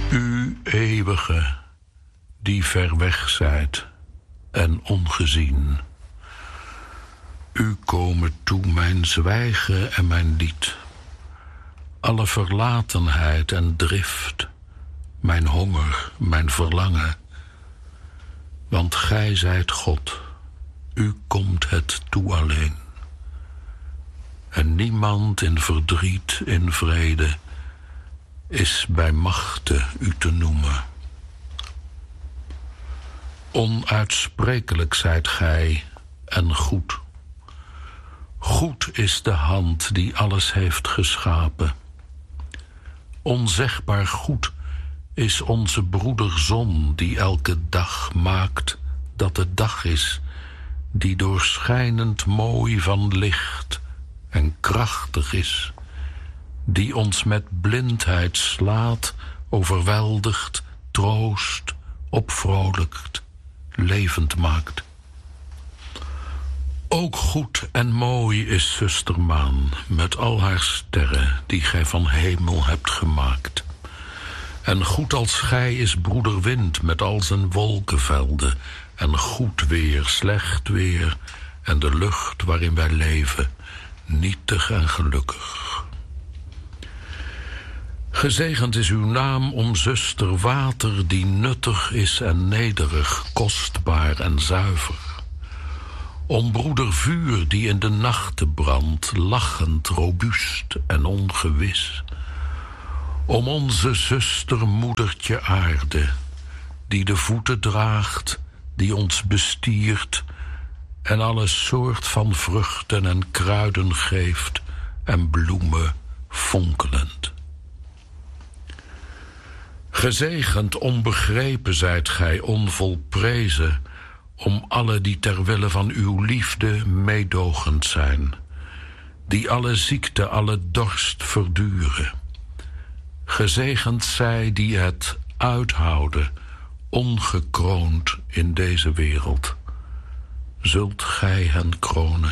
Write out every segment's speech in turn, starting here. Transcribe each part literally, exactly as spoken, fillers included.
U eeuwige, die ver weg zijt en ongezien. U komen toe mijn zwijgen en mijn lied, alle verlatenheid en drift, mijn honger, mijn verlangen. Want gij zijt God, u komt het toe alleen. En niemand in verdriet, in vrede, is bij machte u te noemen. Onuitsprekelijk zijt gij en goed. Goed is de hand die alles heeft geschapen. Onzegbaar goed is onze broeder zon die elke dag maakt dat het dag is, die doorschijnend mooi van licht en krachtig is, die ons met blindheid slaat, overweldigt, troost, opvrolijkt, levend maakt. Ook goed en mooi is zuster maan, met al haar sterren die gij van hemel hebt gemaakt. En goed als gij is broeder wind met al zijn wolkenvelden, en goed weer, slecht weer, en de lucht waarin wij leven, nietig en gelukkig. Gezegend is uw naam om zuster water die nuttig is en nederig, kostbaar en zuiver. Om broeder vuur die in de nachten brandt, lachend, robuust en ongewis. Om onze zuster moedertje aarde, die de voeten draagt, die ons bestiert en alle soort van vruchten en kruiden geeft en bloemen fonkelend. Gezegend onbegrepen zijt gij onvolprezen, om alle die ter wille van uw liefde meedogend zijn, die alle ziekte, alle dorst verduren. Gezegend zij die het uithouden, ongekroond in deze wereld. Zult gij hen kronen?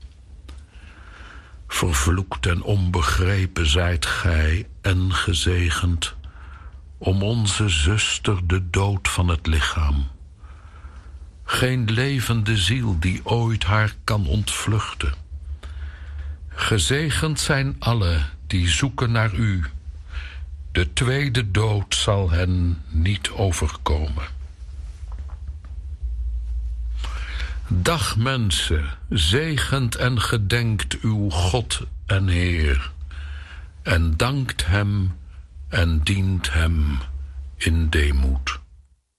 Vervloekt en onbegrepen zijt gij en gezegend, om onze zuster de dood van het lichaam. Geen levende ziel die ooit haar kan ontvluchten. Gezegend zijn alle die zoeken naar u. De tweede dood zal hen niet overkomen. Dag mensen, zegent en gedenkt uw God en Heer, en dankt hem en dient hem in deemoed.